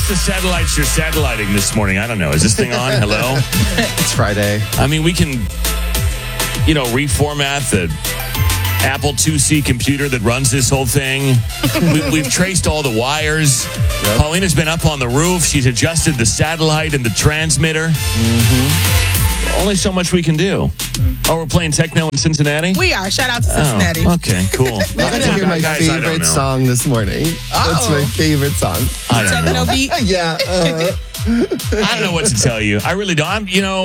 the satellites are satelliting this morning. I don't know. Is this thing on? Hello? It's Friday. I mean, we can, reformat the Apple IIc computer that runs this whole thing. We've traced all the wires. Yep. Paulina's been up on the roof. She's adjusted the satellite and the transmitter. Mm-hmm. Only so much we can do. Oh, we're playing techno in Cincinnati? We are. Shout out to Cincinnati. Okay, cool. I got to hear my favorite song this morning. That's my favorite song. I don't know. Techno beat? Yeah. I don't know what to tell you. I really don't.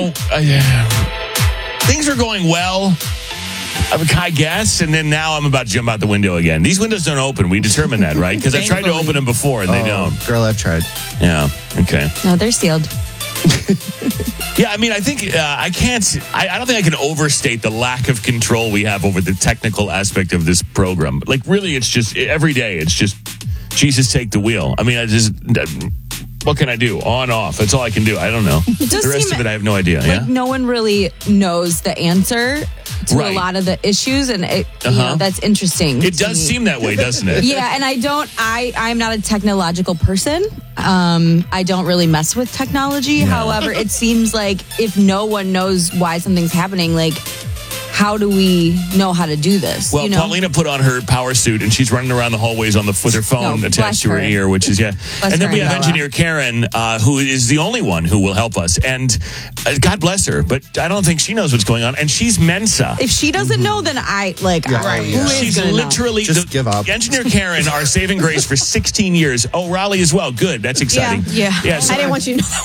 Things are going well, I guess, and then now I'm about to jump out the window again. These windows don't open. We determined that, right? Because I tried to open them before, and they don't. Girl, I've tried. Yeah, okay. No, they're sealed. Yeah, I mean, I think I don't think I can overstate the lack of control we have over the technical aspect of this program. Like, really, it's just, every day, it's just, Jesus, take the wheel. I mean, what can I do? On, off. That's all I can do. I don't know. The rest of it, I have no idea. Like, no one really knows the answer to a lot of the issues, and that's interesting. It does seem that way, doesn't it? Yeah, and I'm not a technological person. I don't really mess with technology. No. However, it seems like if no one knows why something's happening, like, how do we know how to do this? Well, Paulina put on her power suit, and she's running around the hallways with her phone attached to her ear, which is, And then we have engineer Karen, who is the only one who will help us. And God bless her, but I don't think she knows what's going on. And she's Mensa. If she doesn't know, then She's literally... Just give up. Engineer Karen, our saving grace for 16 years. Oh, Raleigh as well. Good. That's exciting. Yeah. So I didn't want you to know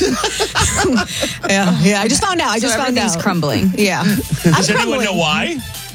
that one. Yeah. I just found out. Everything's crumbling. Yeah. Does anyone know why?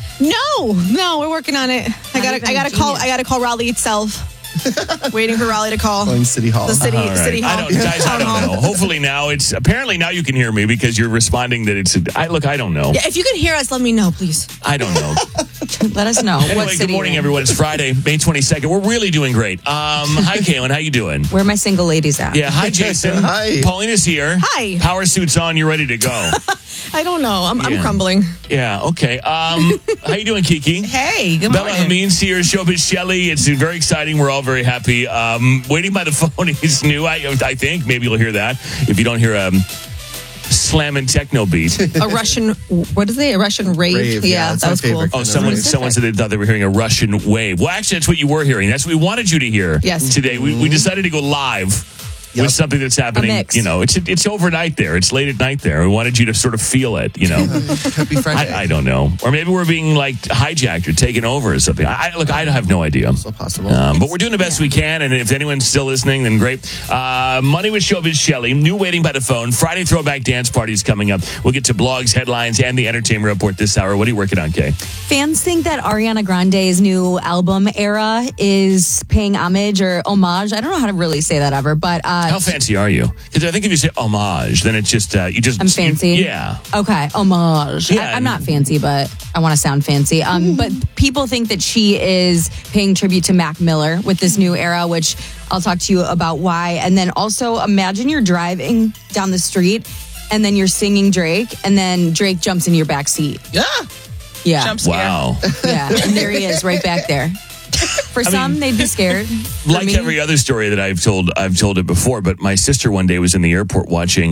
No, we're working on it. I gotta call Raleigh itself. Waiting for Raleigh to call. Calling City Hall. The city Hall. I don't know. Hopefully now apparently now you can hear me because you're responding that I don't know. Yeah, if you can hear us, let me know, please. I don't know. Let us know. Anyway, good morning, everyone. It's Friday, May 22nd. We're really doing great. Hi, Kaylin. How you doing? Where are my single ladies at? Yeah. Hi, Jason. Hi. Paulina's here. Hi. Power suit's on. You're ready to go. I don't know. I'm crumbling. Yeah. Okay. How you doing, Kiki? Hey. Good Bella morning. Hameen's here. Showbiz Shelley. It's very exciting. We're all very happy. Waiting by the phone is new. I think maybe you'll hear that if you don't hear slamming techno beat. A Russian, what is it? A Russian rave? Yeah, that was cool. Oh, someone said they thought they were hearing a Russian wave. Well, actually, that's what you were hearing. That's what we wanted you to hear. Yes. Today, we decided to go live with something that's happening. It's overnight there. It's late at night there. We wanted you to sort of feel it. Happy Friday. I don't know, or maybe we're being like hijacked or taken over or something. I have no idea. So possible. But we're doing the best we can, and if anyone's still listening, then great. Money with Showbiz Shelley, new Waiting by the Phone, Friday Throwback Dance Party is coming up. We'll get to blogs, headlines, and the entertainment report this hour. What are you working on, Kay? Fans think that Ariana Grande's new album Era is paying homage or homage. I don't know how to really say that ever, but how fancy are you? Because I think if you say homage, then it's just I'm fancy. Okay, homage. Yeah, I'm not fancy, but I want to sound fancy. But people think that she is paying tribute to Mac Miller with this new Era, which I'll talk to you about why. And then also imagine you're driving down the street and then you're singing Drake, and then Drake jumps in your back seat. Yeah. Jump scare. Wow. Yeah, and there he is, right back there. For some, they'd be scared. Like every other story that I've told it before, but my sister one day was in the airport watching,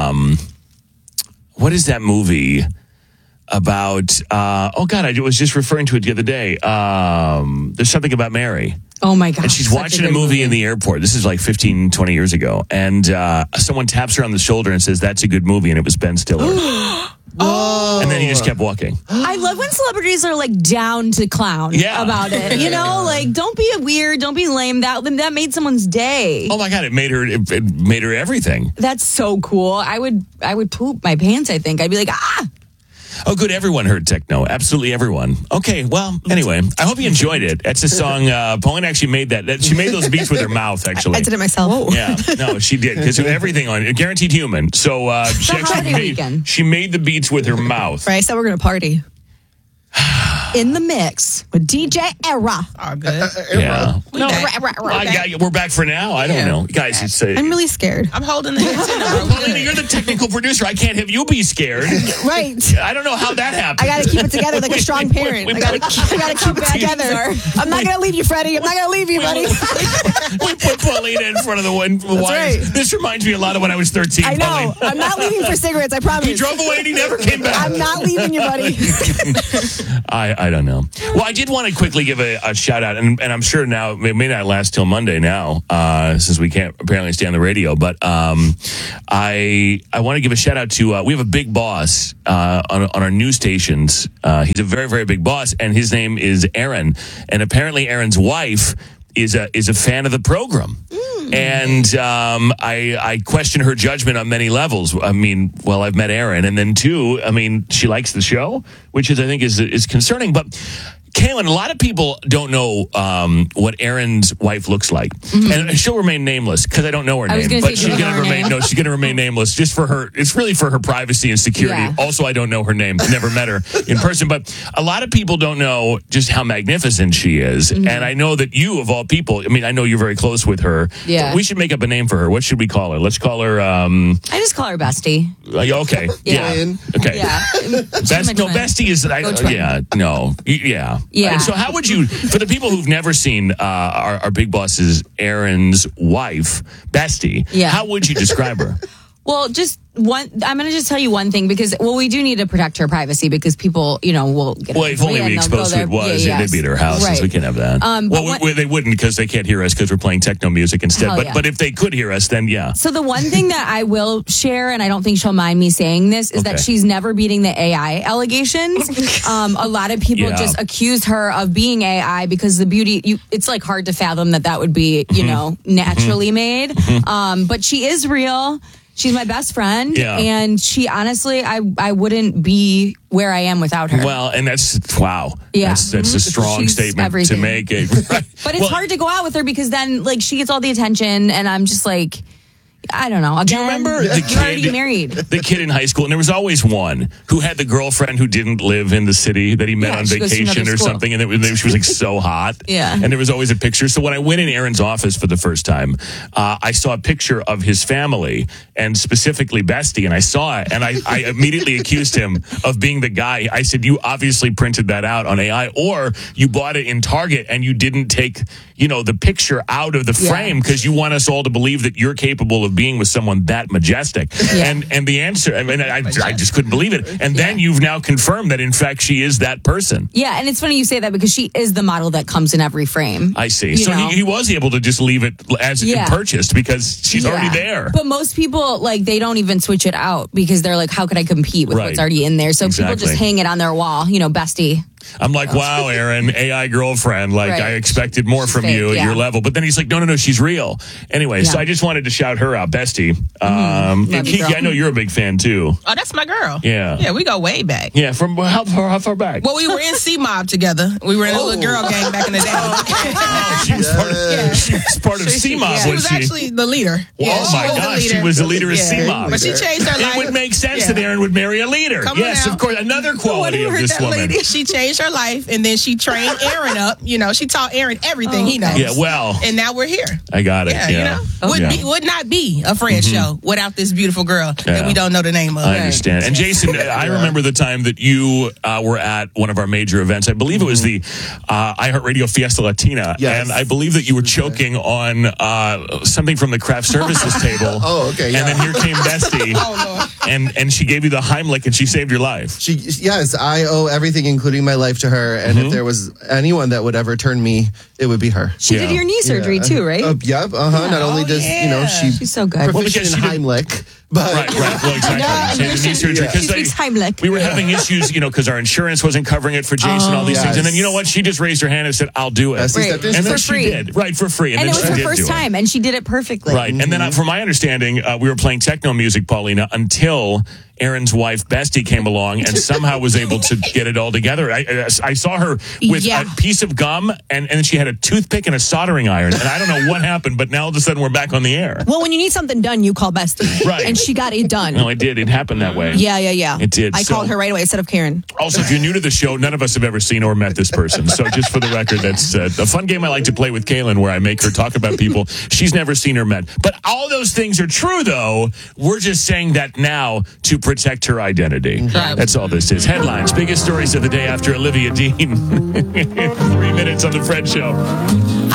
what is that movie about, I was just referring to it the other day. There's Something About Mary. Oh my God. And she's watching a movie in the airport. This is like 15, 20 years ago. And someone taps her on the shoulder and says, "That's a good movie." And it was Ben Stiller. And then he just kept walking. I love when celebrities are like down to clown about it. Like don't be weird, don't be lame. That made someone's day. Oh my God, it made her everything. That's so cool. I would poop my pants, I think. I'd be like, Oh, good. Everyone heard techno. Absolutely everyone. Okay. Well, anyway, I hope you enjoyed it. That's a song. Pauline actually made that. She made those beats with her mouth, actually. I did it myself. Yeah. No, she did. Because everything on it, guaranteed human. So she actually made the beats with her mouth. Right. So we're going to party. in the mix with DJ Era. Oh, good. Yeah. No, We're back for now. I don't know. Guys, it's I'm really scared. I'm holding the antenna. Paulina, you're the technical producer. I can't have you be scared. Right. I don't know how that happened. I got to keep it together like a strong parent. I got to keep it together. I'm not going to leave you, Freddie. I'm not going to leave you, buddy. We put Paulina in front of the wires. right. This reminds me a lot of when I was 13. I know. Paulina. I'm not leaving for cigarettes, I promise. He drove away and he never came back. I'm not leaving you, buddy. I don't know. Well, I did want to quickly give a shout out, and I'm sure now it may not last till Monday now, since we can't apparently stay on the radio. But I want to give a shout out to we have a big boss on our news stations. He's a very, very big boss, and his name is Aaron. And apparently, Aaron's wife is a fan of the program. And I question her judgment on many levels. I mean, well, I've met Aaron, and then two, I mean, she likes the show, which I think is concerning. But Kaylin, a lot of people don't know what Aaron's wife looks like, and she'll remain nameless because I don't know her name. But she's going to remain. No, she's going to remain nameless just for her. It's really for her privacy and security. Yeah. Also, I don't know her name. Never met her in person. But a lot of people don't know just how magnificent she is. And I know that you, of all people, I mean, I know you're very close with her. Yeah. We should make up a name for her. What should we call her? Let's call her. I just call her Bestie. Okay. Yeah. Okay. Yeah. Bestie is. Yeah. Yeah. And so, how would you, for the people who've never seen our big boss's Aaron's wife, Bestie? Yeah. How would you describe her? Well, just one. I'm going to just tell you one thing because, we do need to protect her privacy because people, will get. Well, if only we exposed who it was, they'd be at her house. Right. We can't have that. They wouldn't because they can't hear us because we're playing techno music instead. But if they could hear us, then yeah. So the one thing that I will share, and I don't think she'll mind me saying this, is that she's never beating the AI allegations. A lot of people just accuse her of being AI because the beauty. It's like hard to fathom that would be, naturally made. But she is real. She's my best friend, and she honestly, I wouldn't be where I am without her. Well, and that's wow. Yeah, that's a strong statement to make. Right. But it's hard to go out with her because then, she gets all the attention, and I'm just like, I don't know. Again, do you remember the kid? Already married. The kid in high school, and there was always one who had the girlfriend who didn't live in the city that he met on vacation or something, and she was so hot. Yeah, and there was always a picture. So when I went in Aaron's office for the first time, I saw a picture of his family and specifically Bestie, and I saw it, and I immediately accused him of being the guy. I said, "You obviously printed that out on AI, or you bought it in Target and you didn't take." The picture out of the frame because you want us all to believe that you're capable of being with someone that majestic. Yeah. And the answer, I mean, I just couldn't believe it. And then you've now confirmed that, in fact, she is that person. Yeah, and it's funny you say that because she is the model that comes in every frame. I see. So he was able to just leave it as purchased because she's already there. But most people, they don't even switch it out because they're like, how could I compete with what's already in there? So people just hang it on their wall, Bestie. I'm like, wow, Aaron, AI girlfriend. I expected more from you at your level. But then he's like, no, she's real. Anyway, so I just wanted to shout her out, Bestie. And Kiki, I know you're a big fan too. Oh, that's my girl. Yeah. Yeah, we go way back. Yeah, from how far back? Well, we were in C-Mob together. We were in a little girl gang back in the day. She was part of C-Mob. She was actually the leader. Oh my gosh, she was the leader of C-Mob. But she changed her life. It would make sense that Aaron would marry a leader. Yes, of course. Another quality of this woman. She changed her life, and then she trained Aaron up. She taught Aaron everything he knows. Yeah, well. And now we're here. I got it. Would not be a Friends show without this beautiful girl that we don't know the name of. I understand. And Jason, I remember the time that you were at one of our major events. I believe it was the iHeartRadio Fiesta Latina. Yes. And I believe that you were choking on something from the craft services table. Oh, okay. Yeah. And then here came Bestie. And she gave you the Heimlich and she saved your life. Yes, I owe everything, including my life, to her. And if there was anyone that would ever turn me, it would be her. She did your knee surgery too, right? Yep. Not only does she's so good. Proficient in Heimlich. But right. Well, exactly. Knee surgery because we were having issues, because our insurance wasn't covering it for Jason, all these things. And then you know what? She just raised her hand and said, "I'll do it." Right. And then she did, right, for free. And it was her first time, and she did it perfectly. Right. And then, from my understanding, we were playing techno music, Paulina, until Aaron's wife, Bestie, came along and somehow was able to get it all together. I saw her with a piece of gum, and then she had a toothpick and a soldering iron. And I don't know what happened, but now all of a sudden we're back on the air. Well, when you need something done, you call Bestie. Right. And she got it done. No, it did. It happened that way. Yeah. It did. I called her right away instead of Karen. Also, if you're new to the show, none of us have ever seen or met this person. So just for the record, that's a fun game I like to play with Kaylin, where I make her talk about people she's never seen or met. But all those things are true, though. We're just saying that now to protect her identity. Right. That's all this is. Headlines, biggest stories of the day after Olivia Dean. 3 minutes on The Fred Show.